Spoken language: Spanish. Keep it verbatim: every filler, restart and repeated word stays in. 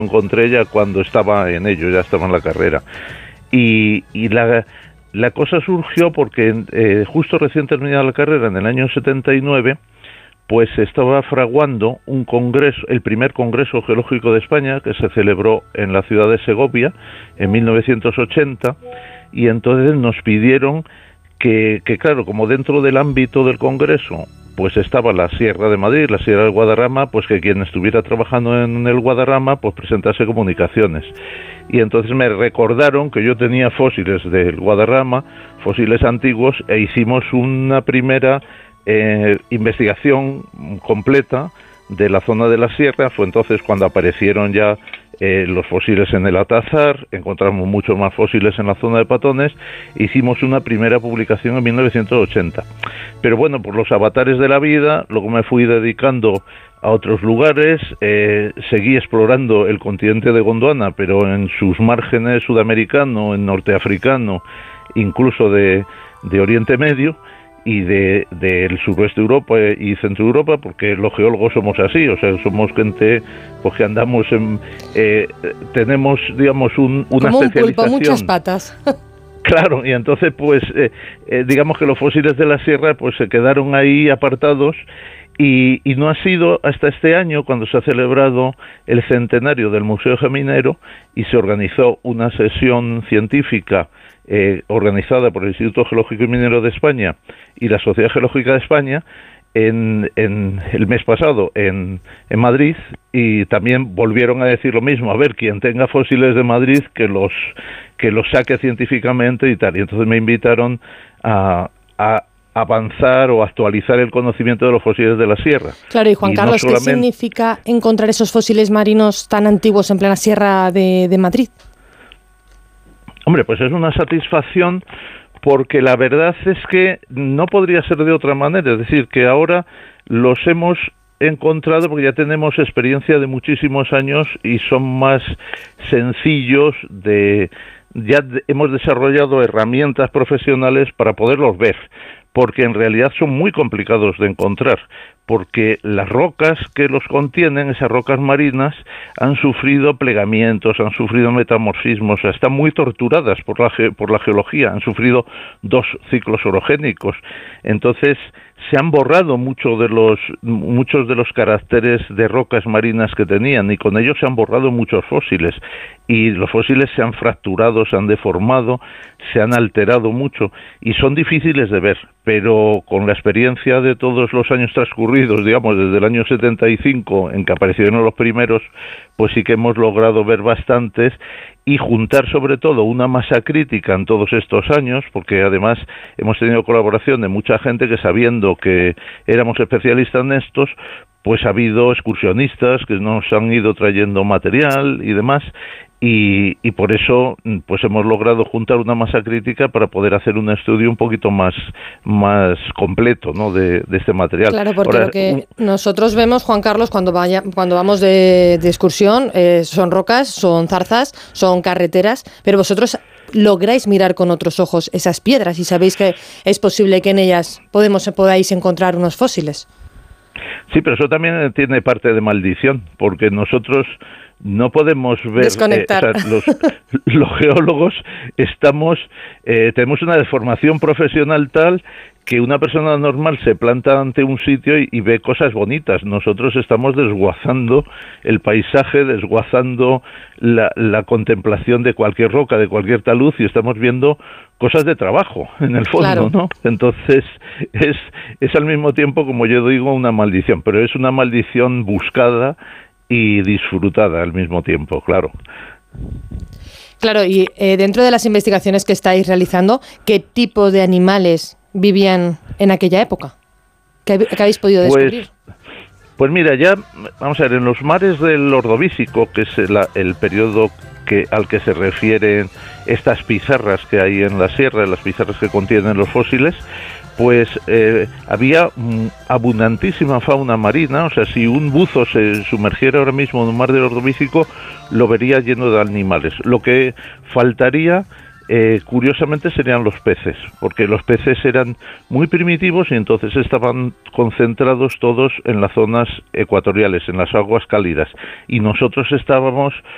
encontré ya cuando estaba en ello, ya estaba en la carrera. Y, y la, la cosa surgió porque eh, justo recién terminada la carrera, en el año setenta y nueve, pues se estaba fraguando un congreso, el primer Congreso Geológico de España, que se celebró en la ciudad de Segovia en mil novecientos ochenta, y entonces nos pidieron que, que claro, como dentro del ámbito del Congreso pues estaba la Sierra de Madrid, la Sierra del Guadarrama, pues que quien estuviera trabajando en el Guadarrama pues presentase comunicaciones. Y entonces me recordaron que yo tenía fósiles del Guadarrama, fósiles antiguos, e hicimos una primera eh, investigación completa de la zona de la sierra. Fue entonces cuando aparecieron ya eh, los fósiles en el Atazar, encontramos muchos más fósiles en la zona de Patones, hicimos una primera publicación en mil novecientos ochenta. Pero bueno, por los avatares de la vida, luego me fui dedicando a otros lugares, eh, seguí explorando el continente de Gondwana, pero en sus márgenes sudamericano, en norteafricano, incluso de, de Oriente Medio, y de del suroeste de Europa y centro Europa, porque los geólogos somos así, o sea, somos gente pues que andamos en, eh, tenemos, digamos, un, una como especialización. Un pulpo, muchas patas. Claro, y entonces pues eh, eh, digamos que los fósiles de la sierra pues se quedaron ahí apartados. Y, y no ha sido hasta este año cuando se ha celebrado el centenario del Museo Geminero y se organizó una sesión científica eh, organizada por el Instituto Geológico y Minero de España y la Sociedad Geológica de España en, en el mes pasado en, en Madrid, y también volvieron a decir lo mismo: a ver, quien tenga fósiles de Madrid que los que los saque científicamente y tal. Y entonces me invitaron a, a avanzar o actualizar el conocimiento de los fósiles de la sierra. Claro, y Juan y Carlos, no solamente... ¿qué significa encontrar esos fósiles marinos tan antiguos en plena sierra de, de Madrid? Hombre, pues es una satisfacción, porque la verdad es que no podría ser de otra manera. Es decir, que ahora los hemos encontrado porque ya tenemos experiencia de muchísimos años y son más sencillos de... Ya hemos desarrollado herramientas profesionales para poderlos ver, porque en realidad son muy complicados de encontrar, porque las rocas que los contienen, esas rocas marinas, han sufrido plegamientos, han sufrido metamorfismos, o sea, están muy torturadas por la, ge- por la geología, han sufrido dos ciclos orogénicos. Entonces se han borrado mucho de los, muchos de los caracteres de rocas marinas que tenían, y con ellos se han borrado muchos fósiles, y los fósiles se han fracturado, se han deformado, se han alterado mucho, y son difíciles de ver, pero con la experiencia de todos los años transcurridos, digamos, desde el año setenta y cinco, en que aparecieron los primeros, pues sí que hemos logrado ver bastantes, y juntar sobre todo una masa crítica en todos estos años, porque además hemos tenido colaboración de mucha gente que, sabiendo que éramos especialistas en estos, pues ha habido excursionistas que nos han ido trayendo material y demás, y, y por eso pues hemos logrado juntar una masa crítica para poder hacer un estudio un poquito más, más completo, ¿no?, de, de este material. Claro, porque Ahora, lo que nosotros vemos, Juan Carlos, cuando vaya, cuando vamos de, de excursión, eh, son rocas, son zarzas, son carreteras, pero vosotros lográis mirar con otros ojos esas piedras y sabéis que es posible que en ellas podemos, podáis encontrar unos fósiles. Sí, pero eso también tiene parte de maldición, porque nosotros no podemos ver, desconectar. Eh, o sea, los, los geólogos estamos, eh, tenemos una deformación profesional tal que una persona normal se planta ante un sitio y, y ve cosas bonitas. Nosotros estamos desguazando el paisaje, desguazando la, la contemplación de cualquier roca, de cualquier talud, y estamos viendo cosas de trabajo, en el fondo, claro, ¿no? Entonces, es, es al mismo tiempo, como yo digo, una maldición, pero es una maldición buscada y disfrutada al mismo tiempo, claro. Claro, y eh, dentro de las investigaciones que estáis realizando, ¿qué tipo de animales vivían en aquella época? ¿Qué, qué habéis podido descubrir? Pues, pues mira, ya, vamos a ver, en los mares del Ordovícico, que es el, el periodo que, al que se refieren estas pizarras que hay en la sierra, las pizarras que contienen los fósiles, pues eh, había mm, abundantísima fauna marina. O sea, si un buzo se sumergiera ahora mismo en un mar del Ordovícico, lo vería lleno de animales. Lo que faltaría, eh, curiosamente, serían los peces, porque los peces eran muy primitivos y entonces estaban concentrados todos en las zonas ecuatoriales, en las aguas cálidas, y nosotros estábamos